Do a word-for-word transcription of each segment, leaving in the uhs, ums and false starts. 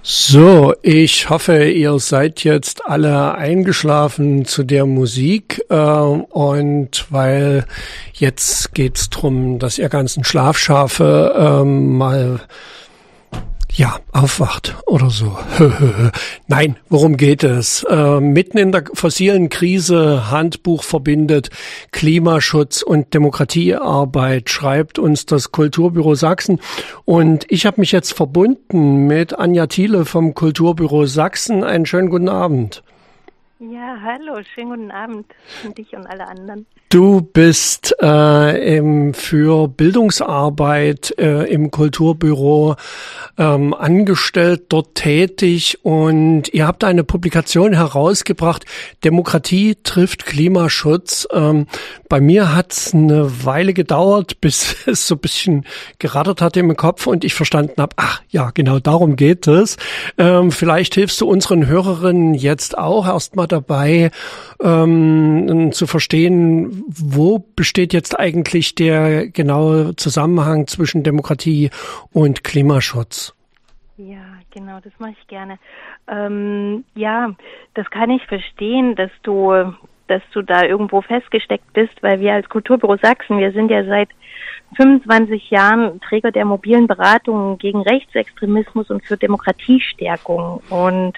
So, ich hoffe, ihr seid jetzt alle eingeschlafen zu der Musik äh, und weil jetzt geht's drum, dass ihr ganzen Schlafschafe äh, mal ja aufwacht oder so. Nein, worum geht es? Äh, mitten in der fossilen Krise, Handbuch verbindet Klimaschutz und Demokratiearbeit, schreibt uns das Kulturbüro Sachsen. Und ich habe mich jetzt verbunden mit Anja Thiele vom Kulturbüro Sachsen. Einen schönen guten Abend. Ja, hallo, schönen guten Abend an dich und alle anderen. Du bist äh, im, für Bildungsarbeit äh, im Kulturbüro ähm, angestellt, dort tätig und ihr habt eine Publikation herausgebracht, Demokratie trifft Klimaschutz. Ähm, bei mir hat es eine Weile gedauert, bis es so ein bisschen gerattert hat im Kopf und ich verstanden habe, ach ja, genau darum geht es. Ähm, vielleicht hilfst du unseren Hörerinnen jetzt auch erstmal dabei, ähm, zu verstehen, wo besteht jetzt eigentlich der genaue Zusammenhang zwischen Demokratie und Klimaschutz? Ja, genau, das mache ich gerne. Ähm, ja, das kann ich verstehen, dass du, dass du da irgendwo festgesteckt bist, weil wir als Kulturbüro Sachsen, wir sind ja seit fünfundzwanzig Jahren Träger der mobilen Beratungen gegen Rechtsextremismus und für Demokratiestärkung. Und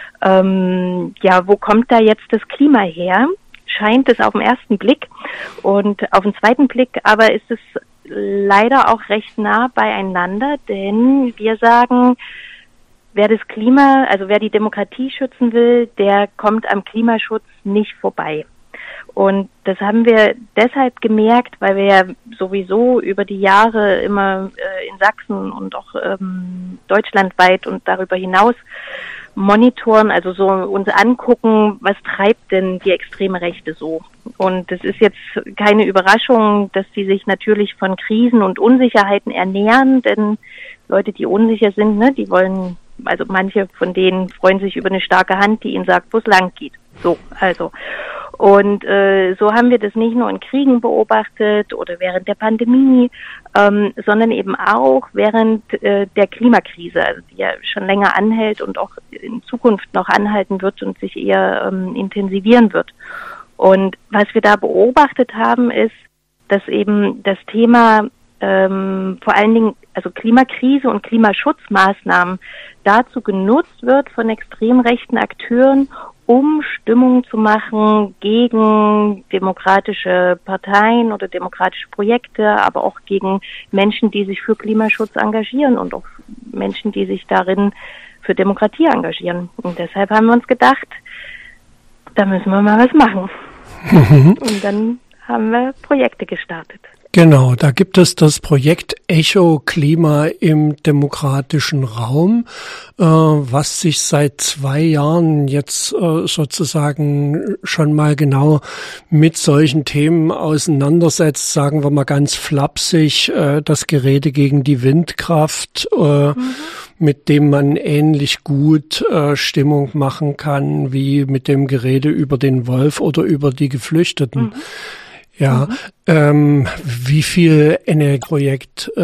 ähm, ja, wo kommt da jetzt das Klima her? Scheint es auf den ersten Blick und auf den zweiten Blick aber ist es leider auch recht nah beieinander, denn wir sagen, wer das Klima, also wer die Demokratie schützen will, der kommt am Klimaschutz nicht vorbei. Und das haben wir deshalb gemerkt, weil wir ja sowieso über die Jahre immer äh, in Sachsen und auch ähm, deutschlandweit und darüber hinaus monitoren, also so uns angucken, was treibt denn die extreme Rechte so. Und es ist jetzt keine Überraschung, dass die sich natürlich von Krisen und Unsicherheiten ernähren, denn Leute, die unsicher sind, ne, die wollen, also manche von denen freuen sich über eine starke Hand, die ihnen sagt, wo es lang geht. So, also. Und äh, so haben wir das nicht nur in Kriegen beobachtet oder während der Pandemie, ähm, sondern eben auch während äh, der Klimakrise, also die ja schon länger anhält und auch in Zukunft noch anhalten wird und sich eher ähm, intensivieren wird. Und was wir da beobachtet haben, ist, dass eben das Thema ähm, vor allen Dingen, also Klimakrise und Klimaschutzmaßnahmen dazu genutzt wird von extrem rechten Akteuren, um Stimmung zu machen gegen demokratische Parteien oder demokratische Projekte, aber auch gegen Menschen, die sich für Klimaschutz engagieren und auch Menschen, die sich darin für Demokratie engagieren. Und deshalb haben wir uns gedacht, da müssen wir mal was machen. Mhm. Und dann haben wir Projekte gestartet. Genau, da gibt es das Projekt Echo Klima im demokratischen Raum, äh, was sich seit zwei Jahren jetzt äh, sozusagen schon mal genau mit solchen Themen auseinandersetzt, sagen wir mal ganz flapsig, äh, das Gerede gegen die Windkraft, äh, mhm. mit dem man ähnlich gut äh, Stimmung machen kann wie mit dem Gerede über den Wolf oder über die Geflüchteten. Mhm. Ja, mhm. ähm, wie viel Energieprojekt